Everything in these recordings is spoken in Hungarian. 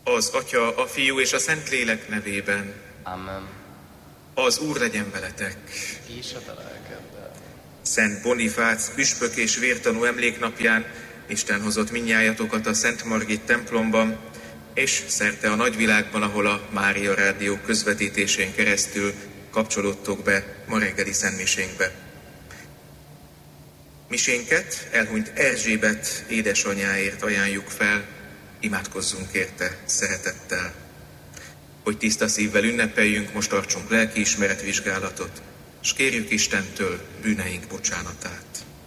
Az Atya, a Fiú és a Szentlélek nevében. Amen. Az Úr legyen veletek. És a te lelkeddel. Szent Bonifác püspök és vértanú emléknapján Isten hozott mindnyájatokat a Szent Margit templomban, és szerte a nagyvilágban, ahol a Mária Rádió közvetítésén keresztül kapcsolódtok be ma reggeli szentmisénkbe. Misénket elhunyt Erzsébet édesanyjáért ajánljuk fel, imádkozzunk érte szeretettel. Hogy tiszta szívvel ünnepeljünk, most tartsunk lelkiismeretvizsgálatot, és kérjük Istentől bűneink bocsánatát.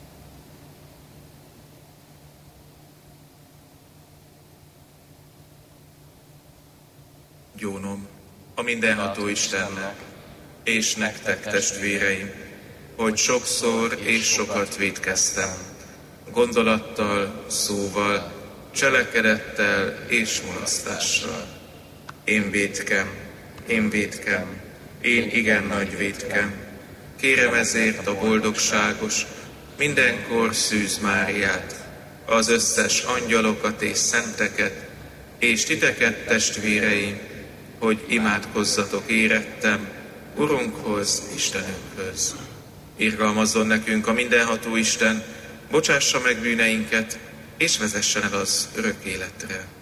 Gyónom a mindenható Istennek, és nektek, testvéreim, hogy sokszor és sokat vétkeztem, gondolattal, szóval, cselekedettel és mulasztással. Én vétkem, én igen nagy vétkem. Kérem ezért a boldogságos, mindenkor Szűz Máriát, az összes angyalokat és szenteket, és titeket, testvéreim, hogy imádkozzatok érettem Urunkhoz, Istenünkhöz. Irgalmazzon nekünk a mindenható Isten, bocsássa meg bűneinket, és vezessen el az örök életre.